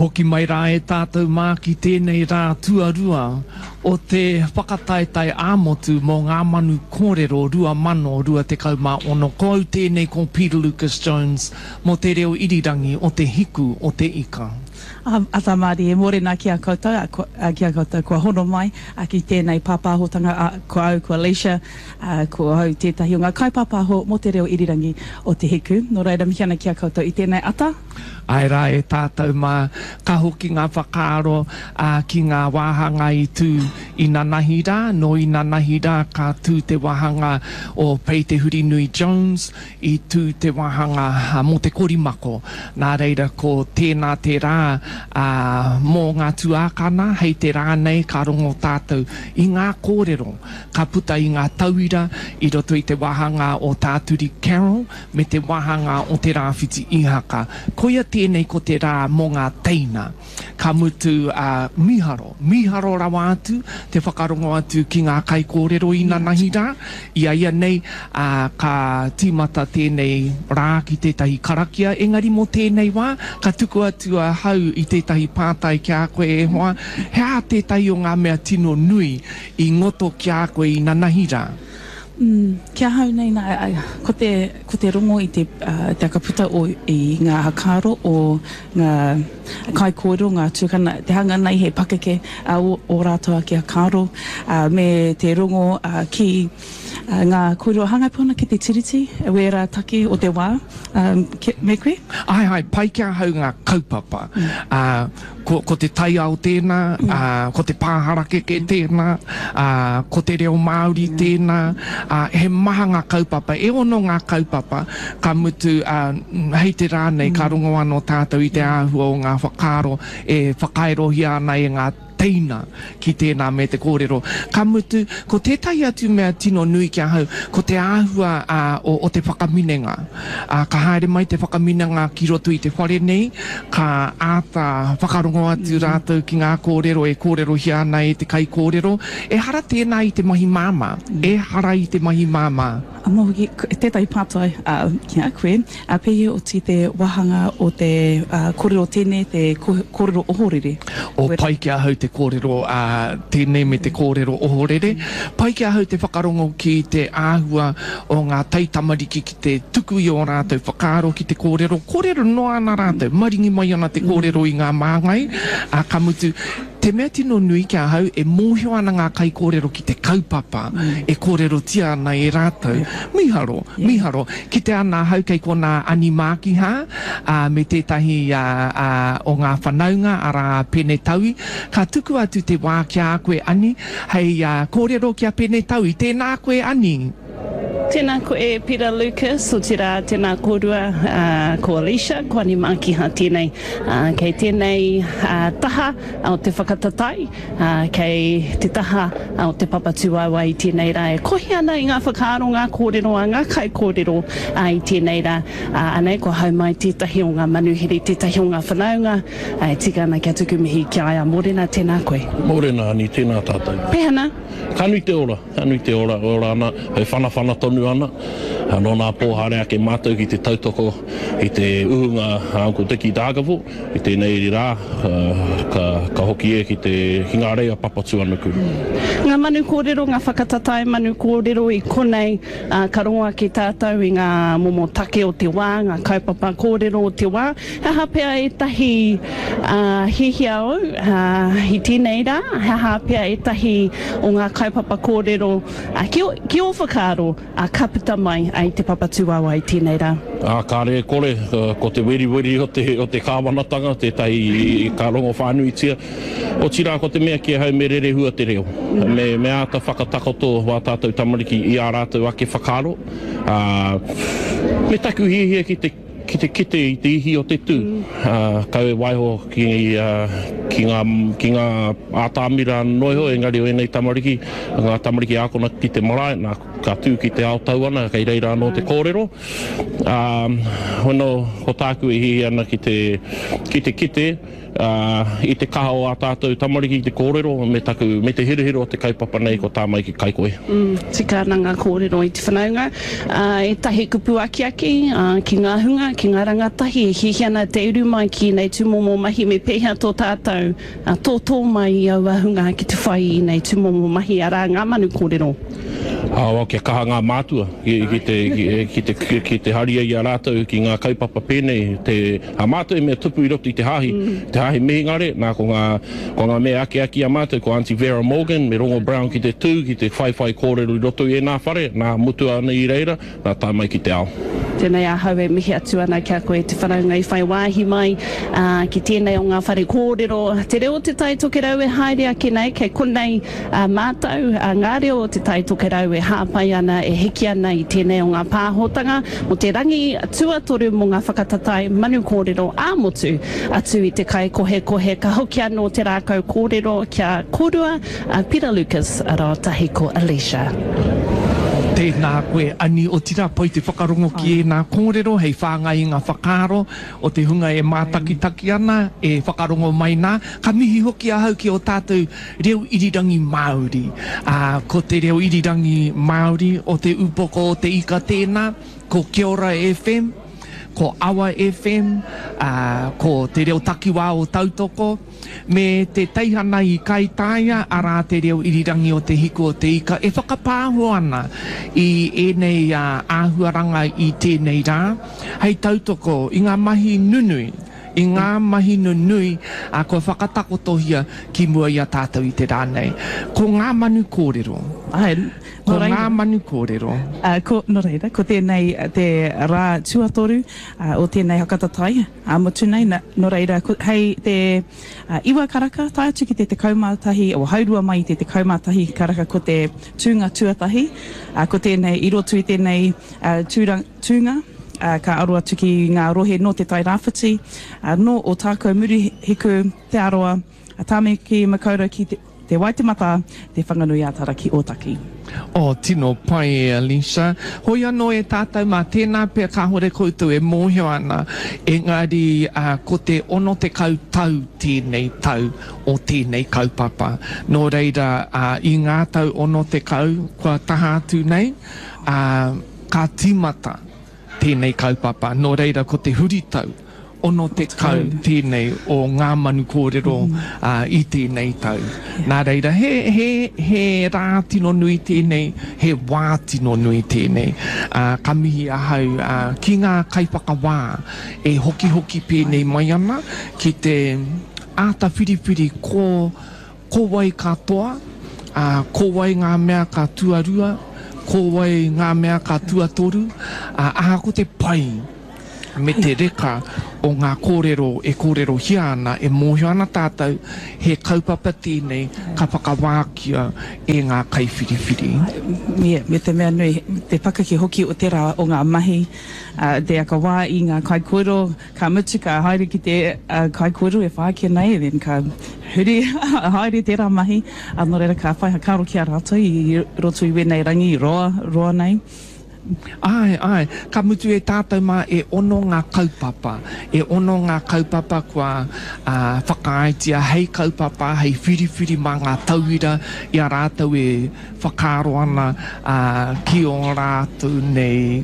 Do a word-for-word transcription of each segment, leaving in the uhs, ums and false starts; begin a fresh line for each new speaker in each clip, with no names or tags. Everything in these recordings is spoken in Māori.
Hoki mai rā e tātou mā ki tēnei rā tuarua o te whakataetai āmotu mō ngā manu kōrero rua mano rua te kaumā ono. Kou tēnei ko Peter Lucas Jones mō te reo irirangi o te hiku o te ika.
Uh, ata Māori e mōrena ki a koutou, a, a, ki a koutou kua hono mai, a ki tēnei pāpāhotanga, a, kua au, kua Leisha, a, kua hau tētahi o ngā kaipāpāho mō te reo irirangi o te hiku. Nō reira mihi ana ki a koutou i tēnei ata.
Ai rā e tātou mā ka hoki ngā whakaaro uh, ki ngā wāhanga i tū i nā nahi rā, no i nā nahi rā ka tū te wāhanga o Peter Hurinui Jones i tū te wāhanga uh, mō te korimako. Nā reira ko tēnā te rā uh, mō ngā tuākana, hei te rā nei ka rongo tātou i ngā kōrero, ka puta i ngā tauira i roto i te wāhanga o tāturi Carol me te wāhanga o te rāwhiti ihaka. Koia tēnei ko te rā mō ngā teina, ka mutu uh, miharo, miharo rawa atu, te whakarongo atu ki ngā kai kōrero i nā nahi rā, ia ia nei uh, ka tīmata tēnei rā ki tētahi karakia, engari mō tēnei wā, ka tuku atu a hau i tētahi pātai ki a koe e hoa, hea tētahi o ngā mea tino nui i ngoto ki a koe i nā nahi rā.
Mm, kia hau nei nā, uh, ko, te, ko te rongo i te, uh, te akaputa o i ngā hakaro o ngā kai kōrero, ngā tūkana, te hanga nei he pakeke uh, o, o rātoa ki hakaro, uh, me te rongo uh, ki uh, ngā kōrero hangaipona ki te tiriti, wera taki o te wā, um, ke, me koe?
Ai, ai, pai kia hau ngā kaupapa. Mm. Uh, ko, ko te tai au tēnā, mm. uh, ko te pāharake ke tēnā, uh, ko te reo Māori mm. tēnā, Uh, he maha ngā kaupapa, e ono ngā kaupapa ka mutu uh, hei te rānei mm. ka rongo anō tātou i te āhua o ngā whakaaro e whakairohi ana e ngā teina ki tēnā me te kōrero. Ka mutu, ko tētahi atu mea tino nui kia hau, ko te āhua uh, o, o te whakaminenga. Uh, ka haere mai te whakaminenga ki roto i te whare nei, ka āta whakarongo atu rātou ki ngā kōrero, e kōrero hi ana e te kai kōrero, e hara tēnā i te mahi māma, e hara i te mahi māma.
Amo hoki, tētai pātai uh, ki a koe, a pei o ti te wahanga o te uh, kōrero tēnei, te kōrero ohorere.
O pai kia hau te kōrero uh, tēnei me te kōrero ohorere. Pai kia hau te whakarongo ki te āhua o ngā taitamariki ki te tuku i o rātou whakaaro ki te kōrero. Kōrero noa ana rātou, maringi mai ana te kōrero i ngā māngai. Uh, ka mutu, te mea tino nui kia hau e mōhio ana ngā kai kōrero ki te kaupapa, mm. e kōrero tia ana e rātou. Yeah. Miharo, yeah. miharo. Ki te ana hau kei kona animākiha, uh, me tētahi uh, uh, o ngā whanaunga ara pene taui, ka tuku atu te wā kia koe ani, hei uh, kōrero kia pene taui, tēnā koe ani.
Tēnā ko e Peter Lucas, o te rā tēnā kōrua uh, ko Alicia, ko animākiha tēnei. Uh, kei tēnei uh, taha o te whakatatai, uh, kei te taha o te papatuawa i tēnei rā. E kohi ana i ngā whakaaro, ngā kōrero, ngā kai kōrero uh, i tēnei rā. Uh, anei ko hau mai tētahi o ngā manuhiri, tētahi o ngā whanaunga, uh, tika ana kia tuku mihi kia aia. Mōrena tēnā koe.
Mōrena ani tēnā tātou.
Pehana?
Kanui te ora, kanui te ora, ora ana, hei whana whana tonu ana. No nā pōharea ke mātou ki te tautoko i te uhunga Uncle Dickie Dāgavo, i tēnei rā, uh, ka, ka hoki e ki te Hingareia Papatuanuku.
Mm. Ngā manu kōrero, ngā whakatatai manu kōrero i konei, uh, ka rongoa ki tātou i ngā momo take o te wā, ngā kaupapa kōrero o te wā. Haha pia e tahi uh, hihiao uh, i tēnei rā, haha pia e tahi o ngā kaupapa kōrero uh, ki, o, ki o whakaaro a uh, kaputa mai ai te papatuawa i tēnei rā.
A kāre kore, uh, ko te weri weri o te, o te kāwanatanga, te tai ka rongo whānuitia. O tira ko te mea kia hau me rere hua te reo. Mm. Me, me āta whakatakoto wā tātou tamariki i ā rātou ake whakaaro. Uh, me taku hihia ki te ki te kite i te ihi o te tū. Mm. Uh, kau e waiho ki, uh, ki ngā, ki ngā ātāmira noiho, engari o enei tamariki, ngā tamariki ākona ki te marae, nā ka tū ki te ao tau ana, kei reira anō te kōrero. Um, hono, ko tāku e hi ana ki te, ki te kite, Uh, I te kaha o a tātou tamariki ki te kōrero, me, taku, me te hirihiro o te kaupapa nei ko tā mai ki kaikoe.
Mm, tika nanga kōrero i te whanaunga. Uh, e tahi kupu aki aki, uh, ki ngā hunga, ki ngā rangatahi, e hihi ana te uru mai ki nei tūmomo mahi me pēhea tō tātou, uh, tō tō mai i au ahunga ki te whai i nei tūmomo mahi ara ngā manu kōrero.
Awa, kia kaha ngā mātua ki, ki, te, ki, ki, te, ki te haria i a rātou ki ngā kaupapa pēnei. Te, a mātou e mea tupu i roto i te hahi. Mm. Te hahi mehingare, nā ko ngā, ko ngā mea aki aki a mātou, ko Auntie Vera Morgan, me Rongo Brown ki te tū, ki te whaiwhai kōrero i roto i e nā whare, nā mutu ana i reira, nā tā mai ki te ao.
Tēnei a hau e mihi atu ana kia koe te whanaunga i whai wāhi mai, uh, ki tēnei o ngā whare kōrero. Te reo te tai toke rau e haere ake nei, kei konei uh, mātau, uh, ngā reo o te tai toke rau e hāpai ana, e heki ana i tēnei o ngā pāhotanga, mo te rangi tuatoru mo ngā whakatatai manu kōrero āmotu atu i te kai kohe kohe, ka hoki anō te rākau kōrero kia kōrua, uh, Peter Lucas, aro tahi ko Alicia.
Tēnā koe ani o tira poi te whakarongo ki e nā kōrero, hei whāngai ngā whakaro, o te hunga e mātakitaki ana, e whakarongo mai nā, ka mihi hoki a hau ki o tātou reo irirangi Māori. Uh, ko te reo irirangi Māori, o te upoko o te ika tēnā, ko Kia Ora F M, ko Awa F M, uh, ko te reo takiwā o tautoko, me te teihana i Kaitaia, arā te reo irirangi o te hiku o te ika, e whakapāho ana i enei uh, āhuaranga i tēnei rā, hei tautoko, i ngā mahi nunui, i ngā mahi nunui, a uh, ko whakatakotohia ki mua i a tātou i te rānei. Ko ngā manu kōrero.
Ai,
Ko ngā manu kōrero.
Uh, ko, no reira, ko tēnei te rā tuatoru uh, o tēnei hakatatai, a uh, motu nei, na, no reira, ko, hei te uh, iwa karaka, tai atu ki te te kaumātahi, o haurua mai te te kaumātahi karaka ko te tūnga tuatahi, uh, ko tēnei, i rotu i tēnei uh, tūrang, tūnga, Uh, ka aroa atu ki ngā rohe no te tai rāwhiti, uh, no o tākou muri hiku te aroa, a tāme ki makaura ki te, te waitemata, te whanganui ātara ki Otaki.
O, oh, tino pai e Alicia. Hoi anō e tātou mā tēnā pia ka hore koutou e mōhio ana. Engari, uh, ko te ono te kautau tēnei tau o tēnei kaupapa. Nō reira, uh, i ngā tau ono te kau, kua taha atu nei, uh, ka tīmata tēnei kaupapa. Nō reira, ko te huritau, ono te kau tēnei o ngā manu kōrero uh, i tēnei tau. Nā reira, he, he, he rā tino nui tēnei, he wā tino nui tēnei. Uh, ka mihi ahau uh, ki ngā kaipaka wā e hoki hoki pēnei mai ana ki te āta whiriwhiri ko, ko wai katoa, uh, ko wai ngā mea ka tuarua, ko wai ngā mea ka tuatoru, uh, aha ko te pai me te reka o ngā kōrero e kōrero hia ana, e mōhio ana tātou, he kaupapa tēnei ka whakawākia e ngā kaiwhiriwhiri.
Me, me te mea nui, te pakaki hoki o te rā o ngā mahi, uh, te aka wā i ngā kaikōrero, ka mutu ka haere ki te uh, kaikōrero e whākia nei, then ka huri haere te rā mahi, anō reira ka whaiha karo ki a rātou i roto i wenei rangi i roa, roa nei.
Ai, ai, ka mutu e tātou mā e ono ngā kaupapa, e ono ngā kaupapa kua uh, whakaaetia hei kaupapa, hei whiriwhiri mā ngā tauira, i a rātou e whakaaro ana uh, ki o rātou nei,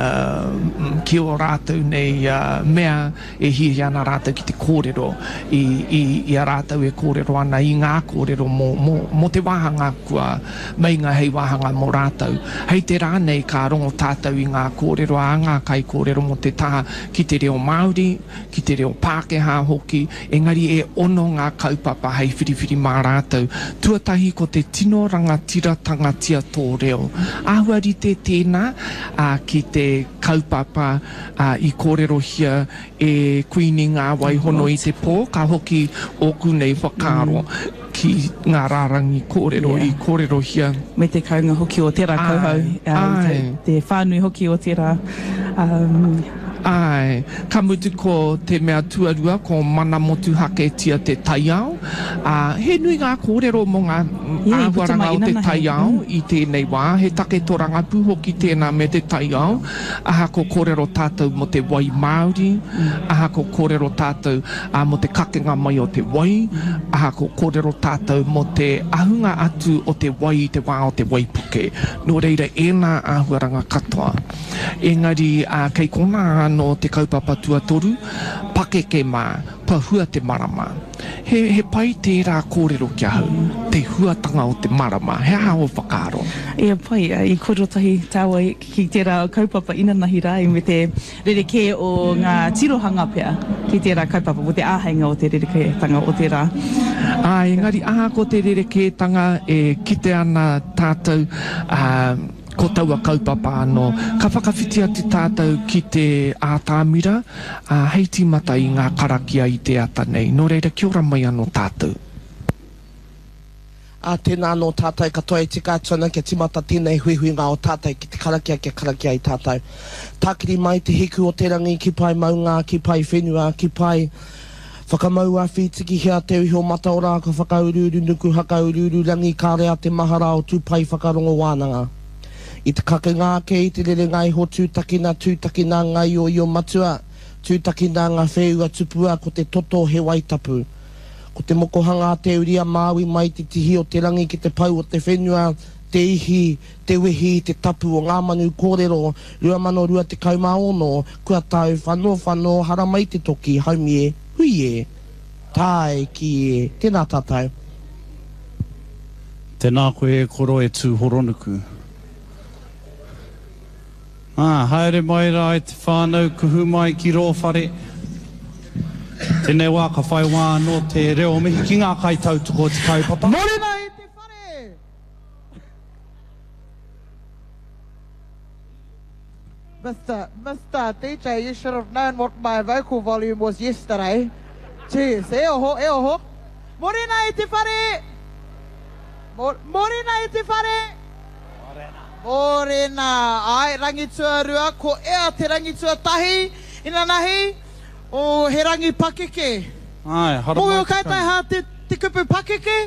uh, ki o rātou nei uh, mea e hihi ana rātou ki te kōrero, i, i, i a rātou e kōrero ana i ngā kōrero mo, mo, mo te wāhanga kua meinga hei wāhanga mo rātou. Hei te rānei ka rongo tātou i ngā kōrero, a ngā kai kōrero mo te taha ki te reo Māori, ki te reo Pākehā hoki, engari e ono ngā kaupapa hei whiriwhiri mā rātou. Tuatahi ko te tino rangatira tangatia tō reo. Āhuari te tēnā uh, ki te kaupapa uh, i kōrero hia e kuini ngā waihono i te pō, ka hoki oku nei whakaro. Mm. Ki ngā rārangi kōrero, yeah. I kōrero hia.
Me te kaunga hoki o tērā kauhau, um, te, te whānui hoki o tērā. Um,
Ai, ka mutu ko te mea tuarua ko mana motu hake tia te taiao. Uh, he nui ngā kōrero mo ngā
Yeah,
āhuaranga o te
puta mai
taiao
ina
i tēnei wā. He take toranga pu hoki tēnā me te taiao. Aha ko kōrero tātou mo te wai Māori. Aha ko kōrero tātou uh, mo te kakenga mai o te wai. Aha ko kōrero tātou mo te ahunga atu o te wai i te wā o te waipuke. Nō reira ēnā āhuaranga katoa. Engari, uh, kei kona anō te kaupapa tuatoru, pakeke mā, pahua te marama. He, he pai tērā kōrero kia hau, te huatanga o te marama. He aha o whakaaro.
Ia pai, uh, i korotahi tāua i- ki tērā kaupapa inanahi rai me te rereke o ngā tirohanga pea ki tērā kaupapa mo te āheinga o te rereketanga o tērā.
Ah, engari, aha ko te rerekētanga e kite ana tātou uh, ko taua kaupapa anō. Ka whakawhiti atu tātou ki te ātāmira, uh, hei tīmata i ngā karakia i te ata nei. Nō reira, kia ora mai anō tātou.
A tēnā anō tātai katoa e tika atuna kia timata tēnei hui ngā o tātai ki te karakia kia karakia i tātai. Tākiri mai te hiku o te rangi ki pai maunga, ki pai whenua, ki pai whakamau a whitiki hea te uhi o mataora ka whakaururu nuku hakaururu rangi ka rea te mahara o tūpai whakarongo wānanga. I te kake ngā ke i te rere ngai ho tūtakina tūtakina ngai o i o matua, tūtakina ngā whewua tupua ko te toto he waitapu. Ko te mokohanga te uria Māui mai te tihi o te rangi ki te pau o te whenua, te ihi, te wehi, te tapu o ngā manu kōrero, rua mano rua te kaumaono, kua tau whanō whanō hara mai te toki, haumi e, hui e, tae ki e, tēnā tātou.
Tēnā koe e koro e tū horonuku. Ah, haere mai rā e te whānau kuhu mai ki rō whare. Tēnei wā ka whai wā no te reo mihi ki ngā kai tautoko te kaupapa.
Morena e te whare!
Mister Mister D J, you should have known what my vocal volume was yesterday. Jeez, e oho, e oho. Morena e te whare! Mor Morena e te whare! Morena! Ai, rangitua rua, ko ea te rangitua tahi, ina nahi, o he rangi pakeke.
Ai, hara
Mo
mai
o
te
kaitai ha te, te kupu pakeke?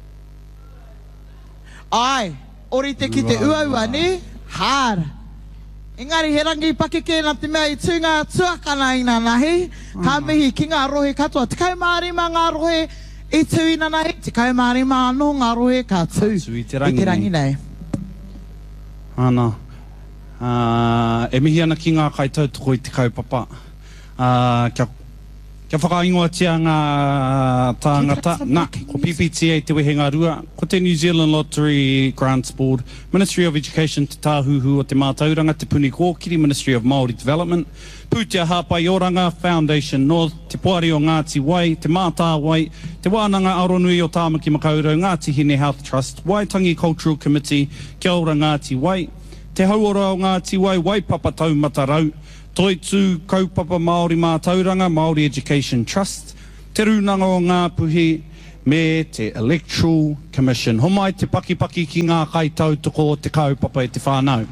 Ai, ori te ki te ua ua ni, hāra. Engari he rangi pakeke nā te mea i tūnga tuakana ina nahi, ka mihi ki ngā rohe katoa. Te kaumārima ngā rohe i tū ina nahi, te kaumārima anō ngā rohe ka tū.
Tū i te rangi
I te rangi nei.
Ana. Uh, e mihi ana ki ngā kai tautoko i te kaupapa. Uh, kia, kia whakaingoatia ngā tāngata. Nā, ko P P T A te wehenga rua, ko te New Zealand Lottery Grants Board, Ministry of Education te tāhuhu o te mātauranga, te Puni Kōkiri, Ministry of Māori Development, Pūtea Hāpai Oranga Foundation, no te Poari o Ngāti Wai, te Mātā Wai, te Wānanga Aronui o Tāmaki Makaurau, Ngāti Hine Health Trust, Waitangi Cultural Committee, Kia ora Ngāti Wai, te Hauora o Ngāti Wai, Waipapa Taumata Rau, Toitū Kaupapa Māori Mātauranga, Māori Education Trust, te Runanga o Ngā Puhi, me te Electoral Commission. Homai te pakipaki ki ngā kai tautoko o te kaupapa e te whānau.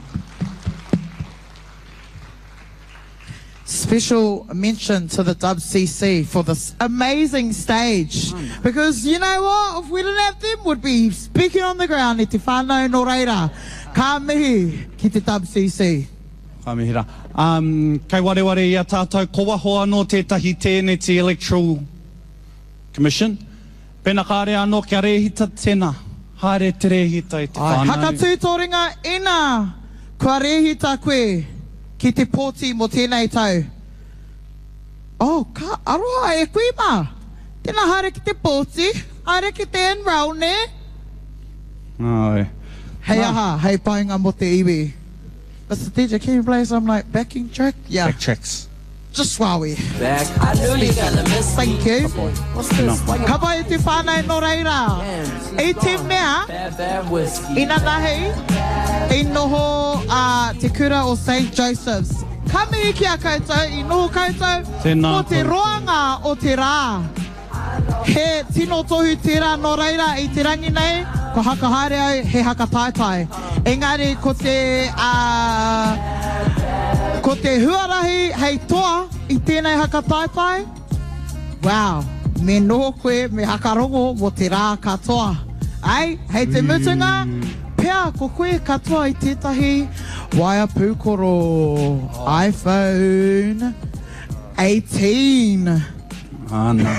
Special mention to the W C C for this amazing stage. Because you know what? If we didn't have them, we'd be speaking on the ground. I te whānau no reira. Ka mihi ki te W C C.
Ka mihira. Um, kei ware ware ia tātou ko waho anō tētahi tēne te Electoral Commission. Pena kāre anō kia rehita tēnā. Haere te rehita i te
Ai,
whānau.
haka tūtoringa ina kua rehita koe ki te pōti mo tēnei tau. Oh, ka aroha e koe mā. Tēnā haere ki te pōti, haere ki te enroll, ne?
Ai.
Hei aha, hei painga mo te iwi. Mister D J, can you play some like backing track? Yeah,
Backtracks.
just while we.
Back. I knew you gonna miss me.
Thank you.
What's this? Why you
Ka pai te whānau no reira. E te mea,
bad, bad whiskey?
ina nahi, i noho uh, te kura o Saint Joseph's. Ka mihi ki a koutou, i noho koutou,
Tēnā
ko te
koutou.
roanga o te rā. He tino tohu tērā no reira i te rangi nei, ko haka haere au, he haka taitai. Engari, ko te, uh, ko Ko te huarahi hei toa I tēnei haka taitai. Wow, me noho koe me hakarongo mo te rā katoa. Ai, hei te mutunga, pea ko koe katoa I tētahi waia pūkoro iPhone eighteen.
Ah, no.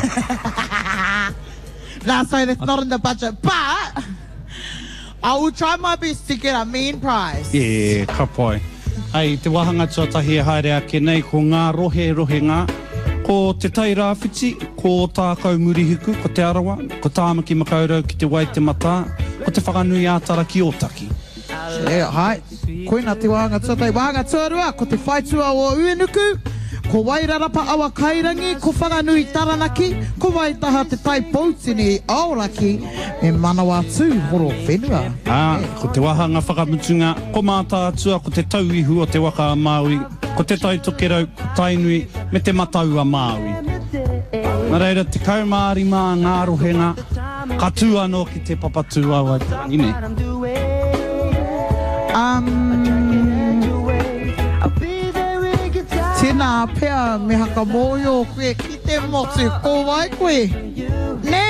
Nah, sorry, that's not in the budget, but I will try my best to get a mean prize.
Yeah, ka pai. Ai, te wahanga tuatahi e haere ake nei, ko ngā rohe rohe ngā, ko te tai rāwhiti, ko tākau murihiku, ko te arawa, ko tāmaki makaurau ki te wai te mata, ko te whakanui ātara ki otaki.
Yeah, hai. Koina te wahanga tuatai. Wahanga tuarua, ko te whaitua o Uenuku, ko wairarapa awa kairangi, ko whanganui taranaki, ko waitaha te tai pautini aoraki, e manawa tū horo whenua.
Ah, ko te wahanga whakamutunga, ko māta atua, ko te tauihu o te waka a Māui, ko te tai tokerau, ko tainui, me te matau a Māui. Nā reira, te kaumāri mā ngā rohenga, ka tū anō ki te papatū awa ine.
Um, Tēnā pēr me haka mōio koe ki te motu ko wai koe. Ne?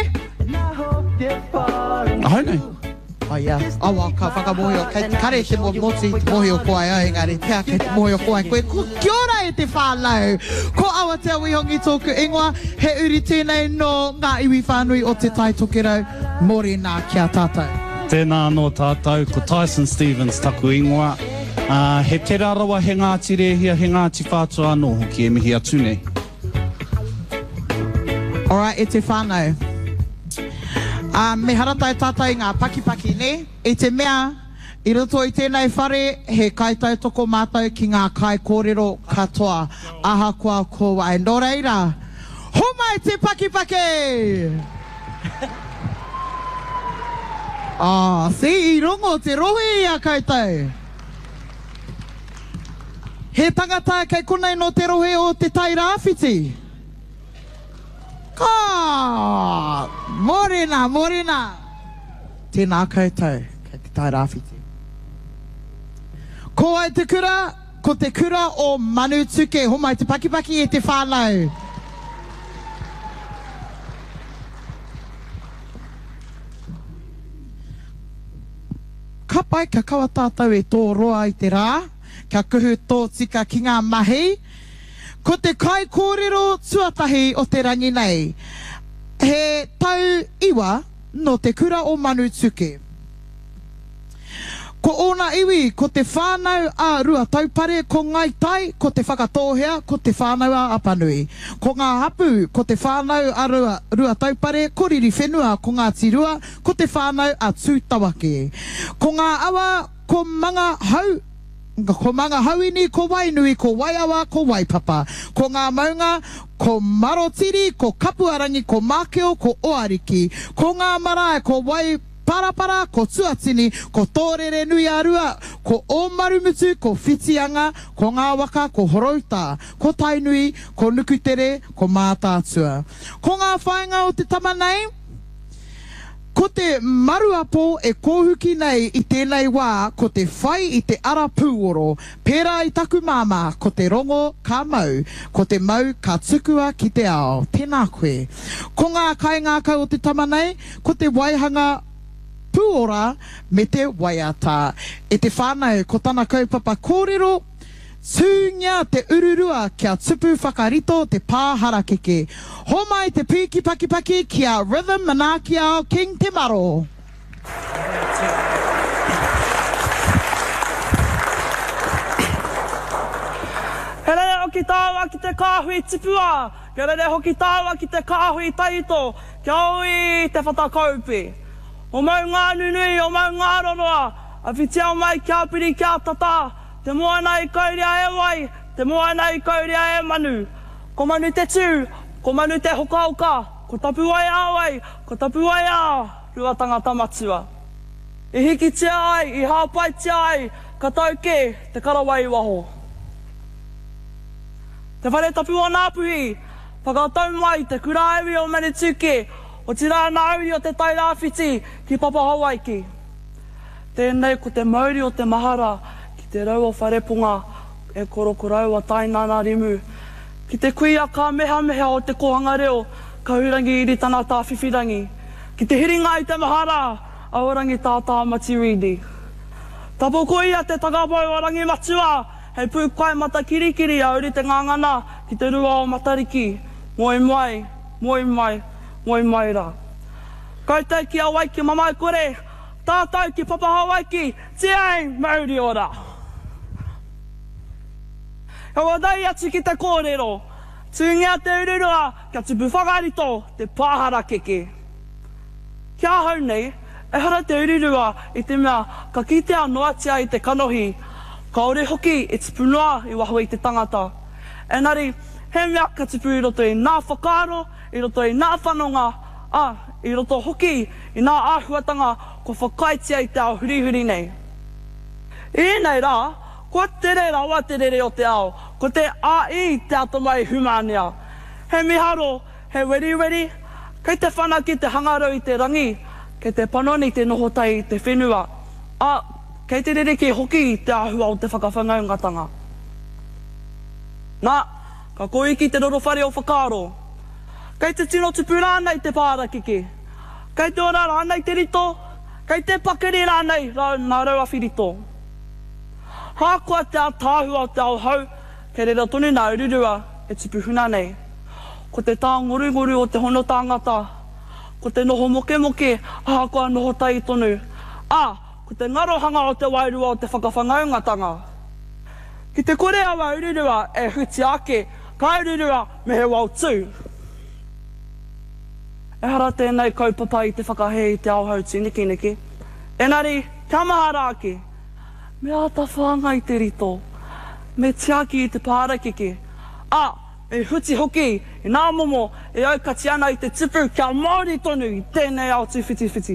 Ahau nei.
Oh, ia. Awa, ka whakamōhio. Kei te kare te mo motu mōhio koe ai, engari. Pēr kei te mōhio koe ai koe. Ko kia ora e te whānau. Ko awa te awihongi tōku ingoa. He uri tēnei no ngā iwi whānui o te tai tokerau. Morena kia tātou.
Tēnā anō tātou, ko Tyson Stevens taku ingoa. Uh, he te rarawa he Ngāti Rehia, he Ngāti Whātua anō hoki e mihi atu nei.
Alright, e te whānau. Uh, me haratai tātai ngā pakipaki ne, e te mea, I roto I tēnei whare, he kaitai toko mātou ki ngā kai kōrero katoa, aha kua ko wai. Nō reira, homai te pakipaki! Ah, si, I rongo te rohe ia kaitai. He tangata kei konei no te rohe o te tai rāwhiti. Ka! Morena, morena! Tēnā koutou, kei te tai rāwhiti. Ko ai te kura, ko te kura o Manu Tuke, homai te pakipaki e te whānau. Ka pai ka kawa tātou e tō roa I te rā, kia kuhu tō tika ki ngā mahi. Ko te kai kōrero tuatahi o te rangi nei. He tau iwa no te kura o Manu Tuke. Ko ona iwi, ko te whānau a rua taupare, ko ngai tai, ko te whakatōhea, ko te whānau a apanui. Ko ngā hapu, ko te whānau a rua, rua taupare, ko riri whenua, ko ngā tirua, ko te whānau a tūtawake. Ko ngā awa, ko manga hau, ko manga hauini, ko wainui, ko waiawa, ko waipapa. Ko ngā maunga, ko marotiri, ko kapuarangi, ko mākeo, ko oariki. Ko ngā marae, ko wai parapara, ko tuatini, ko tōrere nui a rua, ko ōmarumutu, ko whitianga, ko ngā waka, ko horauta, ko tainui, ko nukutere, ko mātātua. Ko ngā whainga o te tamanei, ko te maruapo e kōhuki nei I tēnei wā, ko te whai I te ara pūoro, pērā I taku māma, ko te rongo ka mau, ko te mau ka tukua ki te ao. Tēnā koe. Ko ngā kaingākau o te tamanei, ko te waihanga pūora me te waiata. E te whānau, ko tana kaupapa kōrero, tūngia te ururua kia tupu whakarito te pāhara keke. Homai te pīki paki paki kia Rhythm Manaki ao King Te Maro.
He rere hoki tāua ki te kāhui tipua. He rere hoki tāua ki te kāhui taito. Kia oi te whatakaupi. O mau ngā nunui, o mau ngā roroa. A whitiau mai kia piri kia tata. Te moa nei kauria e wai, te moa nei kauria e manu. Ko manu te tū, ko manu te hoka oka, ko tapu ai awai, ko tapu ai a, rua tangata matua. I hiki tia ai, I hāpai tia ai, ka tauke, te karawai waho. Te whare tapu o Ngāpuhi, whakatau mai te kuraiwi o Manu Tuke, o tira nāuri o te tai rāwhiti ki Papa Hawaiki. Tēnei ko te mauri o te mahara, te rau o wharepunga, e korokorau a tainana rimu. Ki te kuia ka meha meha o te kohanga reo, ka hurangi iri tana tā whiwhirangi. Ki te hiringa i te mahara, a orangi tātā Matiwini. Tapo ko ia te tagapau orangi matua, hei pū kai mata kirikiri a uri te ngangana ki te rua o Matariki. Moi mai, moi mai, moi mai rā. Koutou ki a waiki mamai kore, tātou ki papa Hawaiki, tiai mauri ora. Ka wadai atu ki te kōrero, tūngia te ururua, kia tupu whakarito te pāhara keke. Kia hau nei, e hara te ururua i te mea ka kitea noatia i te kanohi, ka ore hoki e tupunua i waho i te tangata. Engari, he mea ka tupu i roto i nā whakaro, i roto i nā whanonga, a, i roto hoki i nā āhuatanga ko whakaitia i te ao hurihuri nei. I nei rā, ko te re rawa te rere o te ao, ko te a i te ato mai humania. He miharo, he weri weri, kei te whana ki te hangarau i te rangi, kei te panoni te nohotai i te whenua, a kei te rere ki hoki i te ahua o te whakawhangaungatanga. Nā, ka koi ki te rorowhare o whakaro, kei te tino tupu rānei te pārakiki, kei te ora rānei te rito, kei te pakeri rānei nā raua whirito. Hākua te a tāhua o te ao hau, kei reira tonu nā ururua e tupu huna nei. Ko te tā ngoru-ngoru o te hono tāngata, ko te noho moke moke, hākua noho tai tonu. A, ko te ngarohanga o te wairua o te whakawhangaungatanga. Ki te kore awa ururua e huti ake, ka ururua me he wau tū. E hara tēnei kaupapa i te whakahe i te ao hau tūniki niki. Engari, kia mahara ake. Me ata whanga i te rito, me tiaki i te pārakiki. A, e huti hoki, i nā momo, e aukati ana i te tipu kia Māori tonu i tēnei ao tūwhiti whiti.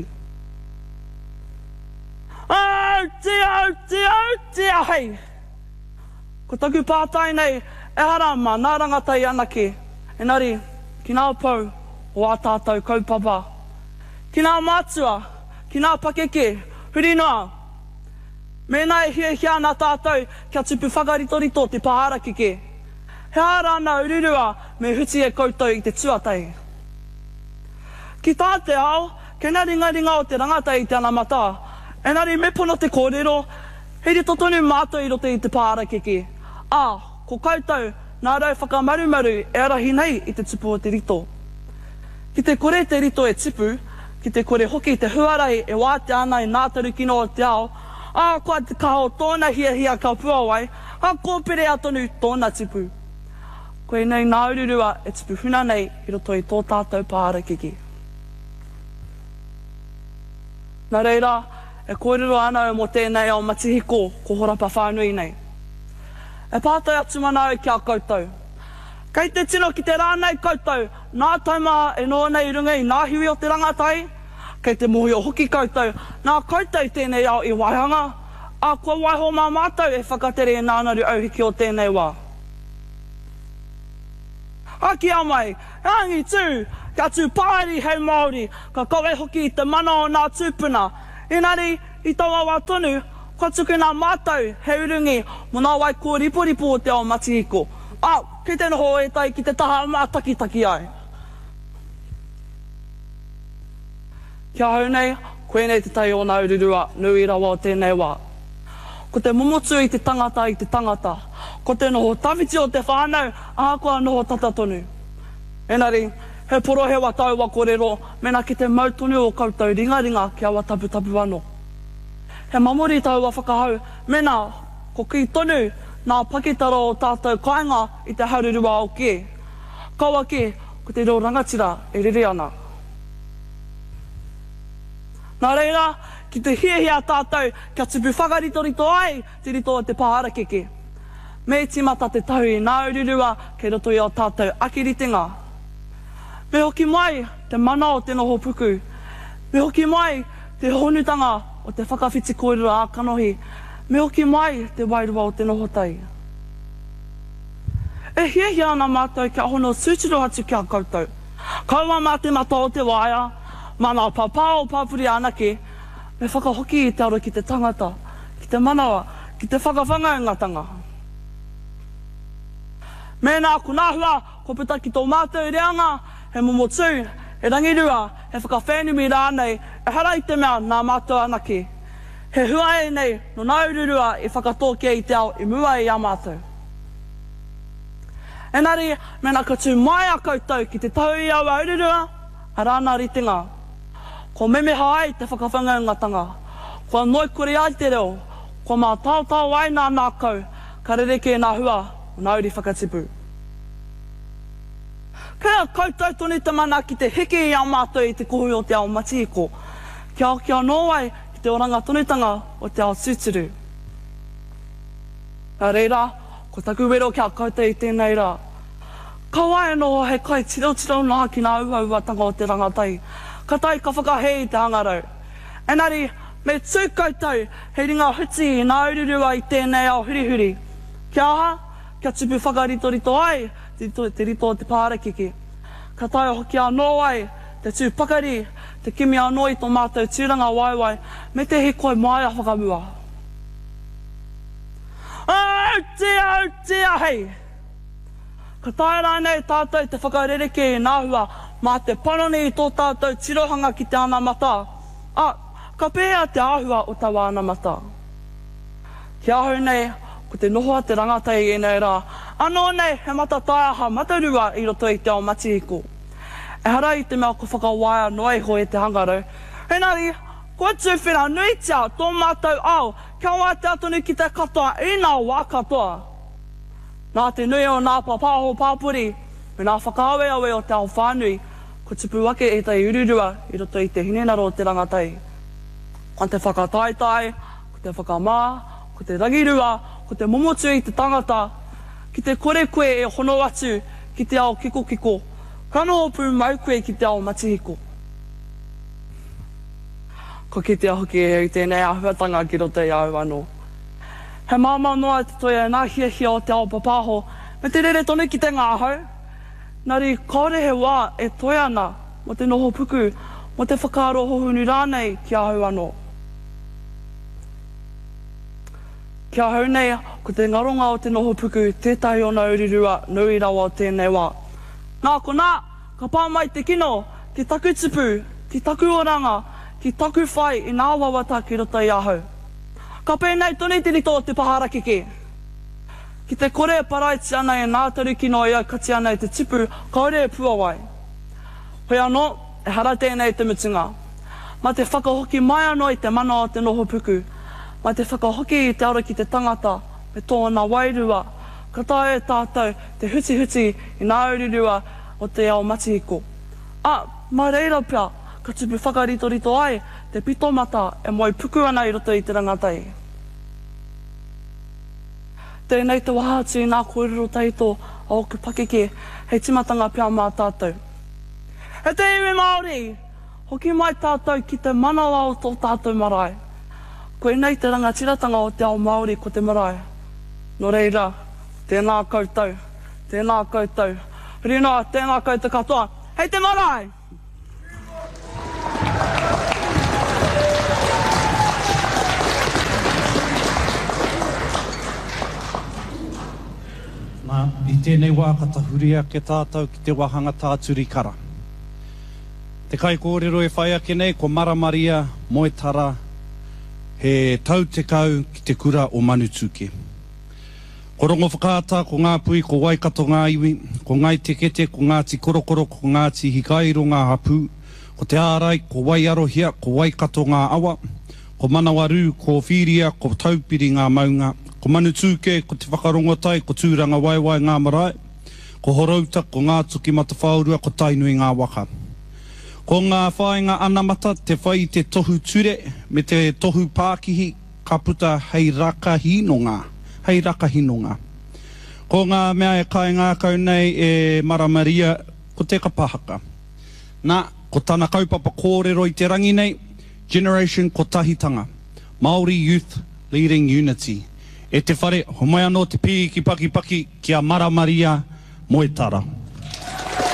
Au, te au, te au, te au, hei! Ko taku pātai nei, e hara mā nā rangatai anake. Engari, ki nā pau o a tātou kaupapa. Ki nā mātua, ki nā pakeke, huri noa. Mēnā e hia hia nā tātou kia tupu whakaritorito te pāharakike. He ara nā ururua me huti e koutou i te tuatai. Ki tā te ao, kena ringa ringa o te rangatai i te anamata. Engari me pono te kōrero, he rito tonu mātou i roto i te pāharakike. A, ko koutou nā rau whakamarumaru e arahi nei i te tupu o te rito. Ki te kore te rito e tupu, ki te kore hoki te huarai e wāte ana i nā taru kino o te ao, a kua te kaho tōna hia hia ka puawai, a kōpere atonu tōna tipu. Koe nei nā ururua e tipu huna nei i roto i tō tātou pārakiki. Nā reira, e kōrero ana o mo tēnei ao matihiko ko horapa whānui nei. E pātai atu mana au kia koutou. Kei te tino ki te rānei koutou, nā tauma e noa nei runga i nā hiwi o te rangatai, kei te mohi o hoki koutou, nā koutou tēnei ao i waihanga, a kua waiho mā mātou e whakatere e nānaru auhiki o tēnei wā. Aki a mai, rangi tū, kia tū pāri hei Māori, ka koe hoki i te mana o nā tūpuna. Engari, i taua wā tonu, kua tuku nā mātou he urungi mo nā wai kua riporipo o te ao matihiko. A, ki te noho e tai ki te taha mā taki-taki ai. Kia hau nei, koe nei te tai o nā ururua, nui rawa o tēnei wā. Ko te momotu i te tangata i te tangata, ko te noho tawiti o te whānau, a koa noho tatatonu. Engari, he porohewa tau wa kōrero, mena ki te mautonu o koutou ringa ringa kia wa tapu tapu ano. He mamori tau wa whakahau, mena ko ki tonu nā pakitaro o tātou kainga i te haururua o ke. Kaua ke, ko te reo rangatira e rere ana. Nā reira, ki te hiahia tātou, kia tupu whakaritorito ai, te rito o te pāharakeke. Me timata te tahu i nā ururua, kei roto i o tātou akiritenga. Me hoki mai te mana o te noho puku. Me hoki mai te honutanga o te whakawhiti kōrero a kanohi. Me hoki mai te wairua o te noho tai. E hiahia ana mātou kia hono sūtiro atu kia koutou. Kaua mā te mata o te waia, mana o papa o pāpuri anake, me whakahoki i te aro ki te tangata, ki te manawa, ki te whakawhangaungatanga. Mēnā ko nā hua, ko puta ki tō mātou reanga, he momo tū, he rangirua, he whakawhenumi rānei, e hara i te mea nā mātou anake. He hua e nei, no nā ururua i whakatōkia i te ao i mua i a mātou. Engari, mēnā ka tū mai a koutou ki te tau i aua ururua, a rāna ritinga. Ko memeha ai te whakawhangaungatanga. Ko noi kore ai te reo, ko mā tau tau ai nā nākau, ka rereke nā hua, o nā uri whakatipu. Kea koutou toni te mana ki te heke i a mātou i te kohui o te ao Matihiko. Kia o kia nōwai ki te oranga tonutanga o te ao Tūturu. Ka reira, ko taku wero kia koutou i tēnei rā. Kawai anō he kai tiro tiro nā ki nā uauatanga o te rangatai. Ka tai ka whakahei te hangarau. Engari, me tū koutou he ringa huti i nā ururua i tēnei ao hurihuri. Kia aha, kia tupu whakaritorito ai, te, te rito o te pārekeke. Ka tai hoki anō ai, te tū pakari, te kimi anō i tō mātou tūranga waiwai, me te he koe mai a whakamua. Au tia, au tia hei! Ka tai rānei tātou te whakarereke i nā hua, mā te panoni i tō tātou tirohanga ki te ana mata. A, ka pēhea te āhua o tawa ana mata. Ki ahu nei, ko te nohoa te rangatai e nei rā. Anō nei, he mata taiaha matarua i roto i te ao Matihiko. E hara i te mea ko whakawaia noi ho e te hangarau. Henari, ko tū whina nui tia tō mātou au, kia wā te atonu ki te katoa i nā wā katoa. Nā te nui o nā papaho pāpuri, me nā whakaawe awe o te ao whānui, ko tupu wake e tai ururua i roto i te hinenaro o te rangatai. Ko te whakataitai, ko te whakamā, ko te rangirua, ko te momotu i te tangata, ki te kore koe e hono atu ki te ao kiko kiko, kano opu mau koe ki te ao Matihiko. Ko ki te ahoki e i tēnei ahuatanga ki roto i au anō. He māma noa te toia nā hia hia o te ao papaho, me te rere tonu ki te ngāhau. Nari, kaore he wā e toia ana mo te noho puku, mo te whakaaro hohunu rānei ki ahu anō. Ki ahu nei, ko te ngaronga o te noho puku, tētahi o nā urirua, nui rawa o tēnei wā. Nā ko nā, ka pāmai te kino, ki taku tupu, ki taku oranga, ki taku whai i nā wawata ki roto i ahu. Ka pēnei toni te rito o te paharakeke. Ki te kore paraiti ana e nā taru kino ia kati ana i te tipu, kaore e puawai. Hoi anō, e hara tēnei te mutunga. Ma te whakahoki mai anō i te mana o te noho puku. Ma te whakahoki i te ara ki te tangata, me tōna wairua. Ka tae tātou te huti huti i nā urirua o te ao Matihiko. A, ma reira pia, ka tupu whakaritorito ai, te pitomata e moi puku ana i roto i te rangatai. Tēnei te wahatu i nā kōrero taito a oku pakeke, hei timatanga pia mā tātou. He te iwi Māori, hoki mai tātou ki te manawa o tō tātou marae. Koe nei te rangatiratanga o te ao Māori ko te marae. No reira, tēnā koutou, tēnā koutou. Rino, tēnā koutou katoa. Hei te marae!
Nā, i tēnei wā katahuria ke tātou ki te wahanga tāturi kara. Te kai kōrero e whai ake nei, ko Maramaria, Moe Tara, he tau te kau ki te kura o Manutuke. Ko rongo whakaata, ko ngā pui, ko Waikato ngā iwi, ko ngai tekete, ko Ngāti Korokoro, ko Ngāti Hikairo ngā hapu, ko te ārai, ko Waiarohia, ko Waikato ngā awa, ko Manawaru, ko Whiria, ko Taupiri ngā maunga, ko Manutuke, ko te whakarongotai, ko Tūranga Waiwai ngā marae, ko Horauta, ko ngā tuki matawhaurua, ko Tainui ngā waka. Ko ngā whaenga anamata, te whai te tohu ture, me te tohu Pākihi, ka puta hei rakahinonga, hei rakahinonga. Ko ngā mea e kai ngā kau nei e Maramaria, ko te kapahaka. Nā, ko tana kaupapa kōrero i te rangi nei, Generation Kotahitanga, Māori Youth Leading Unity. E te whare, ho mai anō te pī ki paki paki ki a Maramaria, Moe Tara.